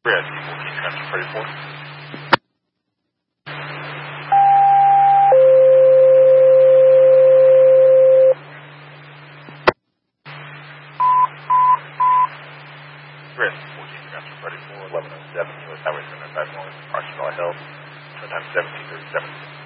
Red 14 transfer ready for. Red 14 transfer ready for 1107 US Highway 795 North, Archibald Hill, time 1737.